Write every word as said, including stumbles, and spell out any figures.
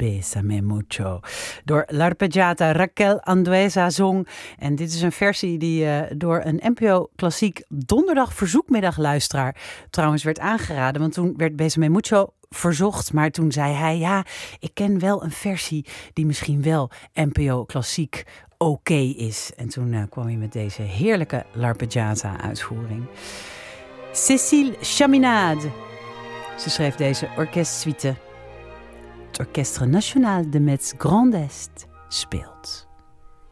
Bésame Mucho. Door l'arpeggiata Raquel Andueza zong. En dit is een versie die uh, door een N P O Klassiek donderdag verzoekmiddagluisteraar trouwens werd aangeraden. Want toen werd Bésame Mucho verzocht. Maar toen zei hij, ja, ik ken wel een versie die misschien wel N P O Klassiek oké okay is. En toen uh, kwam hij met deze heerlijke l'arpeggiata uitvoering. Cécile Chaminade. Ze schreef deze orkestsuite. Het Orchestre National de Metz Grand Est speelt.